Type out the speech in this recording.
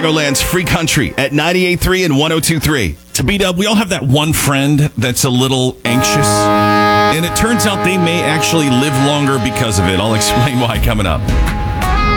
Chicagoland's free country at 98.3 and 102.3. To beat up, we all have that one friend that's a little anxious. And it turns out they may actually live longer because of it. I'll explain why coming up.